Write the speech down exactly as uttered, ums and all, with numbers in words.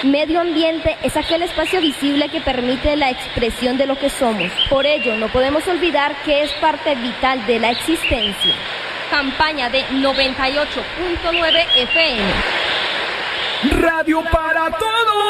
Medio ambiente es aquel espacio visible que permite la expresión de lo que somos. Por ello, no podemos olvidar que es parte vital de la existencia. Campaña de noventa y ocho punto nueve F M. Radio para todos.